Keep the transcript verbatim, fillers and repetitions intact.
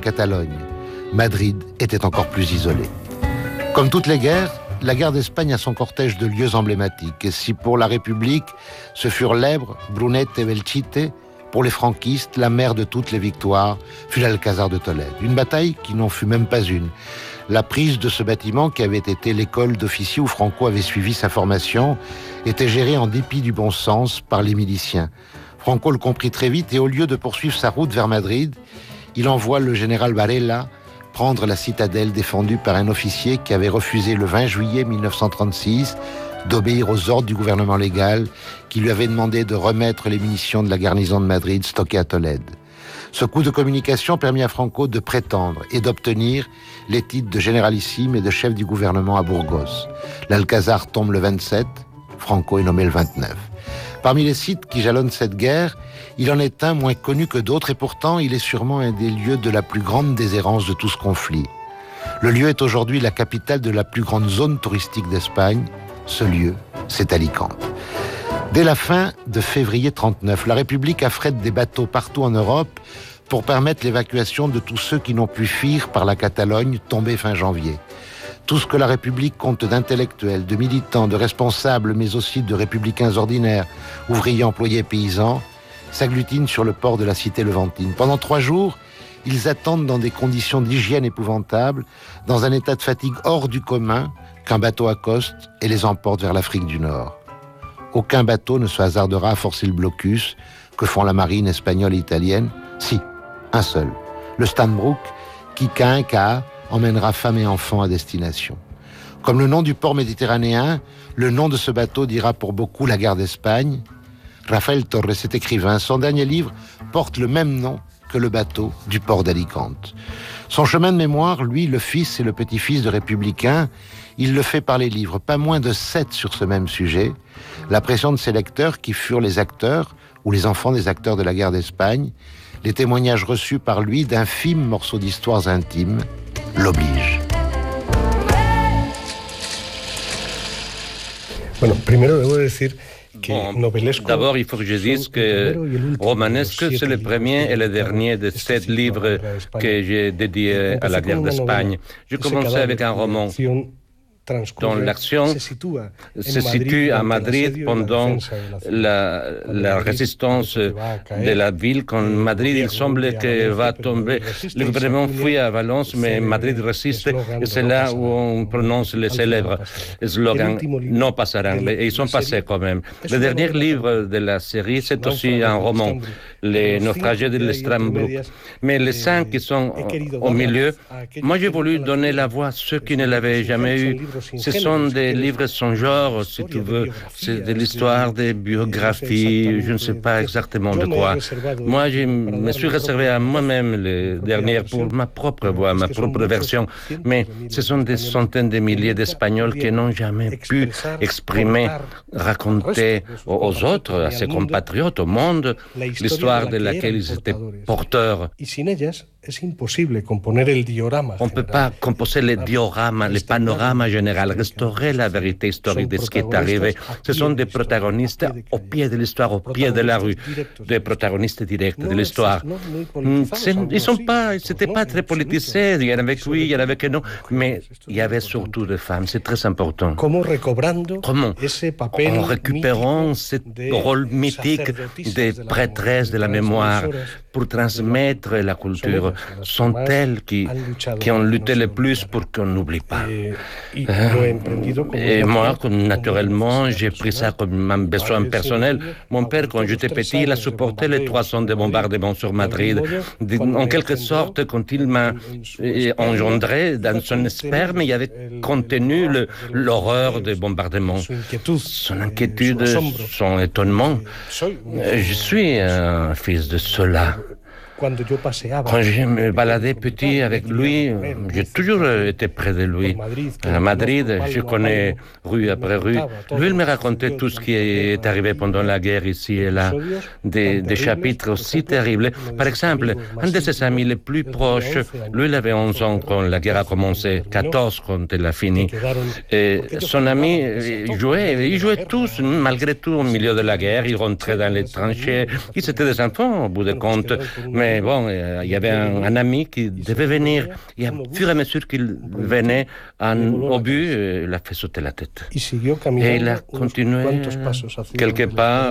Catalogne. Madrid était encore plus isolée. Comme toutes les guerres, la guerre d'Espagne a son cortège de lieux emblématiques. Et si pour la République, ce furent l'Èbre, Brunete et Belchite, pour les franquistes, la mère de toutes les victoires fut l'Alcazar de Tolède. Une bataille qui n'en fut même pas une. La prise de ce bâtiment, qui avait été l'école d'officiers où Franco avait suivi sa formation, était gérée en dépit du bon sens par les miliciens. Franco le comprit très vite et au lieu de poursuivre sa route vers Madrid, il envoie le général Varela prendre la citadelle défendue par un officier qui avait refusé le vingt juillet mille neuf cent trente-six d'obéir aux ordres du gouvernement légal qui lui avait demandé de remettre les munitions de la garnison de Madrid stockées à Tolède. Ce coup de communication permit à Franco de prétendre et d'obtenir les titres de généralissime et de chef du gouvernement à Burgos. L'Alcazar tombe le vingt-sept, Franco est nommé le vingt-neuf. Parmi les sites qui jalonnent cette guerre, il en est un moins connu que d'autres et pourtant il est sûrement un des lieux de la plus grande déshérence de tout ce conflit. Le lieu est aujourd'hui la capitale de la plus grande zone touristique d'Espagne. Ce lieu, c'est Alicante. Dès la fin de février trente-neuf, la République affrète des bateaux partout en Europe pour permettre l'évacuation de tous ceux qui n'ont pu fuir par la Catalogne tombée fin janvier. Tout ce que la République compte d'intellectuels, de militants, de responsables, mais aussi de républicains ordinaires, ouvriers, employés, paysans, s'agglutinent sur le port de la cité levantine. Pendant trois jours, ils attendent dans des conditions d'hygiène épouvantables, dans un état de fatigue hors du commun, qu'un bateau accoste et les emporte vers l'Afrique du Nord. Aucun bateau ne se hasardera à forcer le blocus que font la marine espagnole et italienne. Si, un seul, le Stanbrook, qui, qu'à un quart, emmènera femmes et enfants à destination. Comme le nom du port méditerranéen, le nom de ce bateau dira pour beaucoup la guerre d'Espagne. Rafael Torres est écrivain. Son dernier livre porte le même nom que le bateau du port d'Alicante. Son chemin de mémoire, lui, le fils et le petit-fils de républicains, il le fait par les livres, pas moins de sept sur ce même sujet. La pression de ses lecteurs, qui furent les acteurs ou les enfants des acteurs de la guerre d'Espagne, les témoignages reçus par lui d'infimes morceaux d'histoires intimes, l'obligent. Bueno, primero debo decir Bon, d'abord, il faut que je dise que Romanesque, c'est le premier et le dernier de sept livres que j'ai dédiés à la guerre d'Espagne. Je commençais avec un roman dont l'action se situe à Madrid pendant la, la résistance de la ville. Quand Madrid, il semble que va tomber. Le gouvernement fuit à Valence, mais Madrid résiste. Et c'est là où on prononce les célèbres slogans « Non passeront ». Et ils sont passés quand même. Le dernier livre de la série, c'est aussi un roman, « Les naufragés de l'Estranbrook ». Mais les cinq qui sont au milieu, moi j'ai voulu donner la voix à ceux qui ne l'avaient jamais eu. Ce sont des livres sans genre, si tu veux. C'est de l'histoire, des biographies, je ne sais pas exactement de quoi. Moi, je me suis réservé à moi-même les dernières pour ma propre voix, ma propre version. Mais ce sont des centaines de milliers d'Espagnols qui n'ont jamais pu exprimer, raconter aux autres, à ses compatriotes, au monde, l'histoire de laquelle ils étaient porteurs. On ne peut pas composer le diorama, le panorama général, restaurer la vérité historique de ce qui est arrivé. Ce sont des protagonistes au pied de l'histoire, au pied de la rue, des protagonistes directs de l'histoire. Ils sont pas, c'était pas très politisé, il y en avait que oui, il y en avait que non, mais il y avait surtout des femmes, c'est très important. Comment, en récupérant ce rôle mythique des prêtresses de la mémoire pour transmettre la culture, sont elles qui, qui ont lutté le plus pour qu'on n'oublie pas. Et moi, naturellement, j'ai pris ça comme un besoin personnel. Mon père, quand j'étais petit, il a supporté les trois cents de bombardements sur Madrid. En quelque sorte, quand il m'a engendré dans son sperme, il y avait contenu le, l'horreur des bombardements. Son inquiétude, son étonnement. Je suis un fils de cela. Quand je me baladais petit avec lui, j'ai toujours été près de lui. À Madrid, je connais rue après rue. Lui, il me racontait tout ce qui est arrivé pendant la guerre ici et là. Des, des chapitres aussi terribles. Par exemple, un de ses amis les plus proches, lui, il avait onze ans quand la guerre a commencé, quatorze quand elle a fini. Et son ami, il jouait, ils jouaient tous, malgré tout, au milieu de la guerre. Ils rentraient dans les tranchées. Ils étaient des enfants, au bout de compte. Mais Mais bon, euh, il y avait un, un ami qui devait venir. Et au fur et à mesure qu'il venait en, au but, euh, il a fait sauter la tête. Et il a continué quelques pas